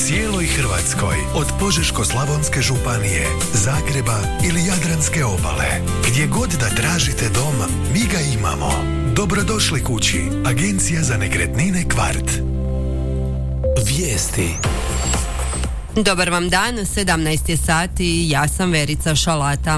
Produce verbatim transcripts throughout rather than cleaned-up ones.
cijeloj Hrvatskoj, od Požeško-slavonske županije, Zagreba ili Jadranske obale. Gdje god da tražite dom, mi ga imamo. Dobrodošli kući. Agencija za nekretnine Kvart. Vijesti. Dobar vam dan, sedamnaest je sati, ja sam Verica Šalata.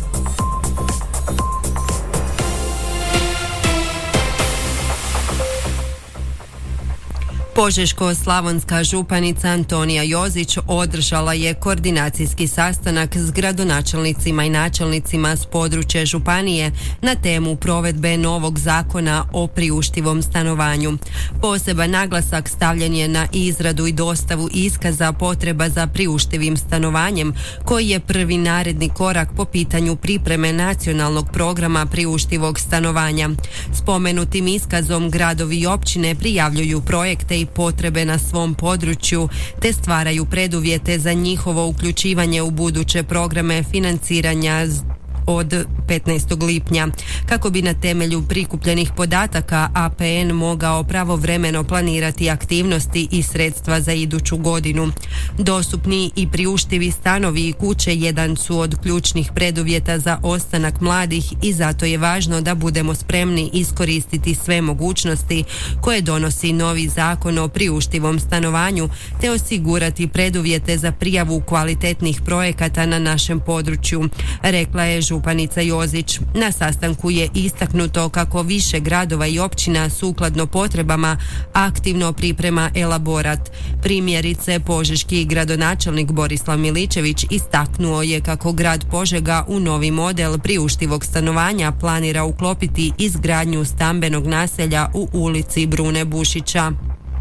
Požeško-slavonska županica Antonija Jozić održala je koordinacijski sastanak s gradonačelnicima i načelnicima s područja županije na temu provedbe novog zakona o priuštivom stanovanju. Poseban naglasak stavljen je na izradu i dostavu iskaza potreba za priuštivim stanovanjem, koji je prvi naredni korak po pitanju pripreme nacionalnog programa priuštivog stanovanja. Spomenutim iskazom gradovi i općine prijavljuju projekte i potrebe na svom području te stvaraju preduvjete za njihovo uključivanje u buduće programe financiranja od petnaestog lipnja. Kako bi na temelju prikupljenih podataka A P N mogao pravovremeno planirati aktivnosti i sredstva za iduću godinu. Dostupni i priuštivi stanovi i kuće jedan su od ključnih preduvjeta za ostanak mladih i zato je važno da budemo spremni iskoristiti sve mogućnosti koje donosi novi zakon o priuštivom stanovanju te osigurati preduvjete za prijavu kvalitetnih projekata na našem području, rekla je županica Jozić. Na sastanku je istaknuto kako više gradova i općina sukladno potrebama aktivno priprema elaborat. Primjerice, požeški gradonačelnik Borislav Miličević istaknuo je kako grad Požega u novi model priuštivog stanovanja planira uklopiti izgradnju stambenog naselja u ulici Brune Bušića.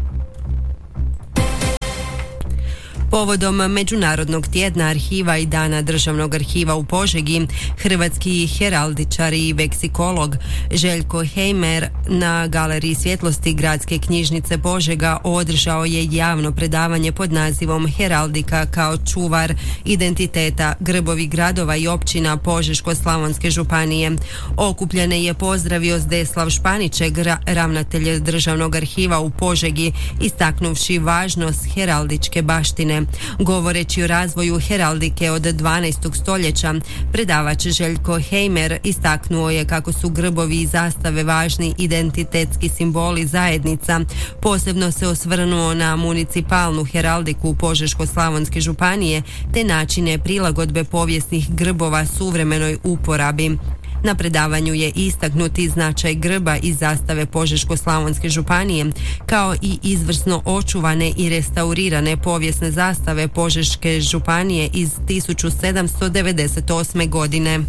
Povodom Međunarodnog tjedna arhiva i Dana državnog arhiva u Požegi, hrvatski heraldičar i veksikolog Željko Heimer na Galeriji svjetlosti Gradske knjižnice Požega održao je javno predavanje pod nazivom Heraldika kao čuvar identiteta, grbovi gradova i općina Požeško-slavonske županije. Okupljene je pozdravio Zdeslav Španiček, ravnatelj državnog arhiva u Požegi, istaknuvši važnost heraldičke baštine. Govoreći o razvoju heraldike od dvanaestog stoljeća, predavač Željko Heimer istaknuo je kako su grbovi i zastave važni identitetski simboli zajednica. Posebno se osvrnuo na municipalnu heraldiku Požeško-slavonske županije te načine prilagodbe povijesnih grbova suvremenoj uporabi. Na predavanju je istaknuti značaj grba i zastave Požeško-slavonske županije, kao i izvrsno očuvane i restaurirane povijesne zastave Požeške županije iz tisuću sedamsto devedeset osme godine.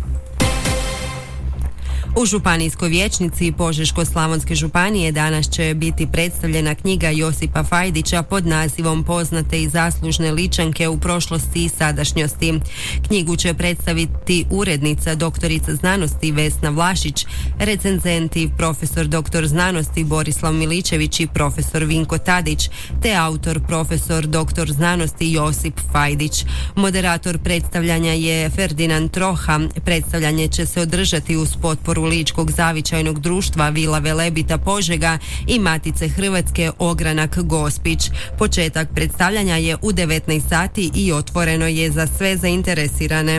U županijskoj vijećnici Požeško-slavonske županije danas će biti predstavljena knjiga Josipa Fajdića pod nazivom Poznate i zaslužne ličanke u prošlosti i sadašnjosti. Knjigu će predstaviti urednica doktorica znanosti Vesna Vlašić, recenzenti profesor doktor znanosti Borislav Miličević i profesor Vinko Tadić, te autor profesor doktor znanosti Josip Fajdić. Moderator predstavljanja je Ferdinand Troha. Predstavljanje će se održati uz potporu Ličkog zavičajnog društva Vila Velebita Požega i Matice Hrvatske Ogranak Gospić. Početak predstavljanja je u devetnaest sati i otvoreno je za sve zainteresirane.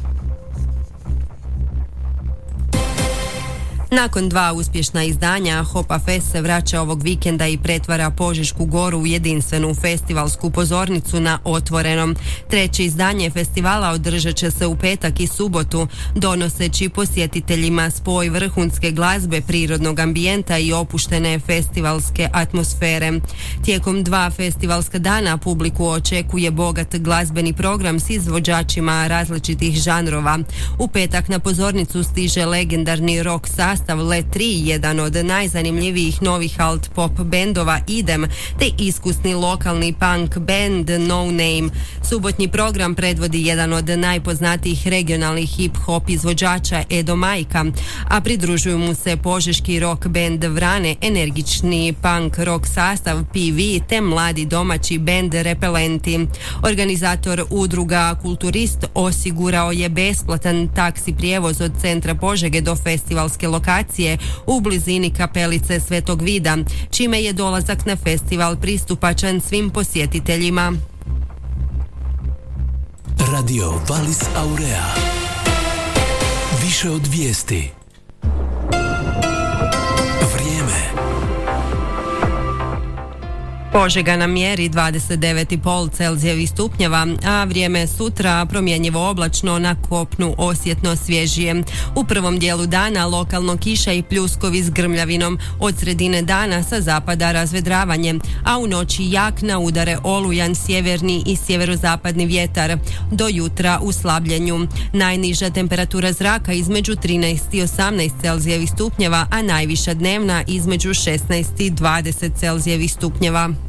Nakon dva uspješna izdanja, Hopa Fest se vraća ovog vikenda i pretvara Požešku goru u jedinstvenu festivalsku pozornicu na otvorenom. Treće izdanje festivala održat će se u petak i subotu, donoseći posjetiteljima spoj vrhunske glazbe, prirodnog ambijenta i opuštene festivalske atmosfere. Tijekom dva festivalska dana publiku očekuje bogat glazbeni program s izvođačima različitih žanrova. U petak na pozornicu stiže legendarni rock sastav Let tri, jedan od najzanimljivijih novih alt pop bendova Idem, te iskusni lokalni punk band No Name. Subotnji program predvodi jedan od najpoznatijih regionalnih hip-hop izvođača Edo Majka, a pridružuju mu se požeški rock band Vrane, energični punk rock sastav P V te mladi domaći band Repelenti. Organizator udruga Kulturist osigurao je besplatan taksi prijevoz od centra Požege do festivalske lokacije lokacije u blizini kapelice Svetog Vida, čime je dolazak na festival pristupačan svim posjetiteljima. Radio Valis Aurea. Više od vijesti. Vrijeme. Požega na mjeri dvadeset devet zarez pet Celzijevih stupnjeva, a vrijeme sutra promjenjivo oblačno, na kopnu osjetno svježije. U prvom dijelu dana lokalno kiša i pljuskovi s grmljavinom, od sredine dana sa zapada razvedravanje, a u noći jak na udare olujan sjeverni i sjeverozapadni vjetar, do jutra u slabljenju. Najniža temperatura zraka između trinaest i osamnaest Celzijevih stupnjeva, a najviša dnevna između šesnaest i dvadeset Celzijevih stupnjeva.